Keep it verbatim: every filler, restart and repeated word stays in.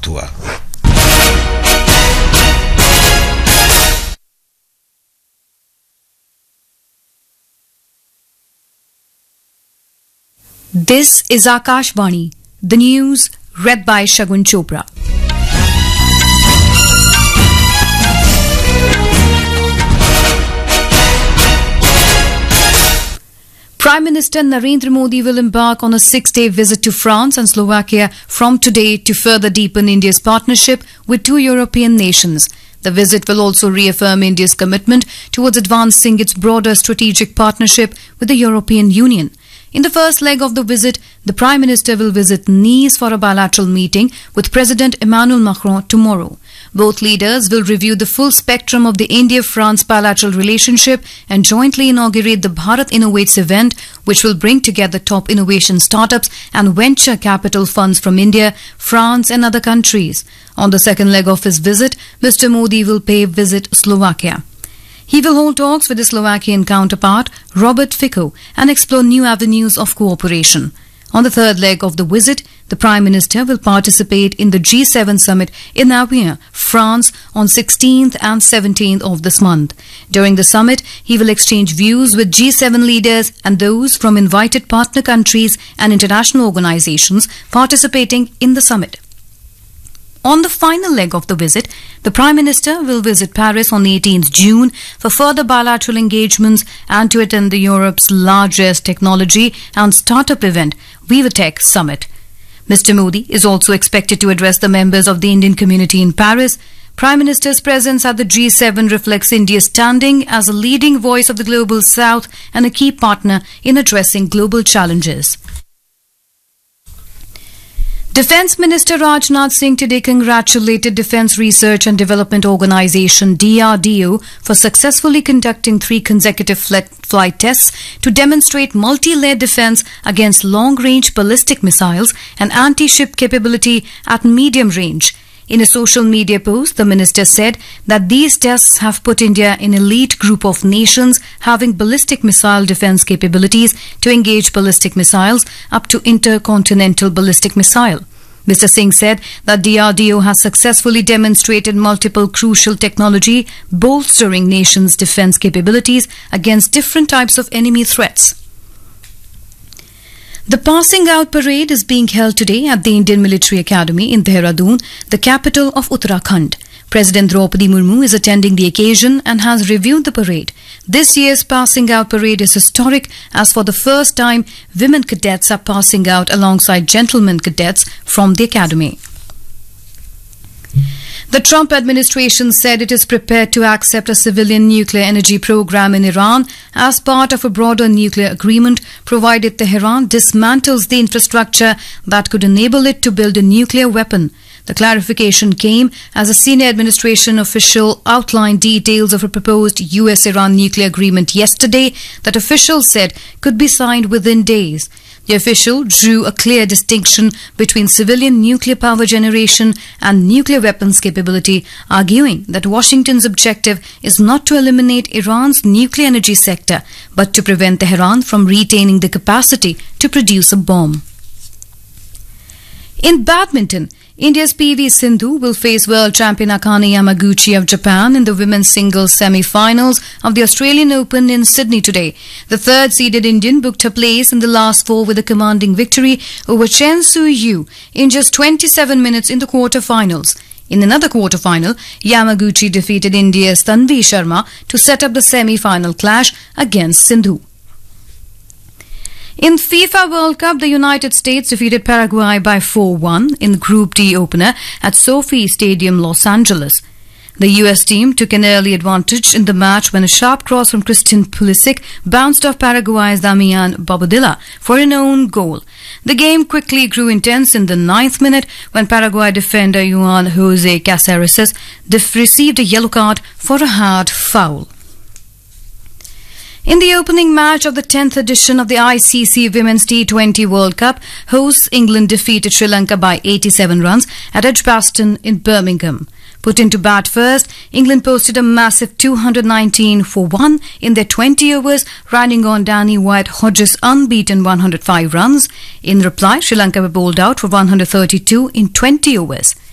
समाप्त हुआ। This is Akashvani, the news read by Shagun Chopra. Prime Minister Narendra Modi will embark on a six-day visit to France and Slovakia from today to further deepen India's partnership with two European nations. The visit will also reaffirm India's commitment towards advancing its broader strategic partnership with the European Union. In the first leg of the visit, the Prime Minister will visit Nice for a bilateral meeting with President Emmanuel Macron tomorrow. Both leaders will review the full spectrum of the India-France bilateral relationship and jointly inaugurate the Bharat Innovates event, which will bring together top innovation startups and venture capital funds from India, France and other countries. On the second leg of his visit, Mister Modi will pay visit Slovakia. He will hold talks with his Slovakian counterpart, Robert Fico, and explore new avenues of cooperation. On the third leg of the visit, the Prime Minister will participate in the G seven summit in Amiens, France, on sixteenth and seventeenth of this month. During the summit, he will exchange views with G seven leaders and those from invited partner countries and international organizations participating in the summit. On the final leg of the visit, the Prime Minister will visit Paris on eighteenth June for further bilateral engagements and to attend the Europe's largest technology and startup event, VivaTech Summit. Mister Modi is also expected to address the members of the Indian community in Paris. Prime Minister's presence at the G seven reflects India's standing as a leading voice of the Global South and a key partner in addressing global challenges. Defence Minister Rajnath Singh today congratulated Defence Research and Development Organisation D R D O for successfully conducting three consecutive flight tests to demonstrate multi-layered defence against long-range ballistic missiles and anti-ship capability at medium range. In a social media post, the minister said that these tests have put India in an elite group of nations having ballistic missile defence capabilities to engage ballistic missiles up to intercontinental ballistic missile. Mister Singh said that D R D O has successfully demonstrated multiple crucial technology, bolstering nations' defence capabilities against different types of enemy threats. The passing out parade is being held today at the Indian Military Academy in Dehradun, the capital of Uttarakhand. President Draupadi Murmu is attending the occasion and has reviewed the parade. This year's passing out parade is historic as for the first time women cadets are passing out alongside gentlemen cadets from the academy. The Trump administration said it is prepared to accept a civilian nuclear energy program in Iran as part of a broader nuclear agreement, provided Tehran dismantles the infrastructure that could enable it to build a nuclear weapon. The clarification came as a senior administration official outlined details of a proposed U S Iran nuclear agreement yesterday that officials said could be signed within days. The official drew a clear distinction between civilian nuclear power generation and nuclear weapons capability, arguing that Washington's objective is not to eliminate Iran's nuclear energy sector, but to prevent Tehran from retaining the capacity to produce a bomb. In badminton, India's P V Sindhu will face world champion Akane Yamaguchi of Japan in the women's singles semi-finals of the Australian Open in Sydney today. The third-seeded Indian booked her place in the last four with a commanding victory over Chen Su-yu in just twenty-seven minutes in the quarter-finals. In another quarter-final, Yamaguchi defeated India's Tanvi Sharma to set up the semi-final clash against Sindhu. In FIFA World Cup, the United States defeated Paraguay by four one in the Group D opener at Sophie Stadium, Los Angeles. The U S team took an early advantage in the match when a sharp cross from Christian Pulisic bounced off Paraguay's Damian Bobadilla for an own goal. The game quickly grew intense in the ninth minute when Paraguay defender Juan Jose Caceres received a yellow card for a hard foul. In the opening match of the tenth edition of the I C C Women's T twenty World Cup, hosts England defeated Sri Lanka by eighty-seven runs at Edgbaston in Birmingham. Put into bat first, England posted a massive two hundred nineteen for one in their twenty overs, riding on Danny White-Hodges' unbeaten one hundred five runs. In reply, Sri Lanka were bowled out for one hundred thirty-two in twenty overs.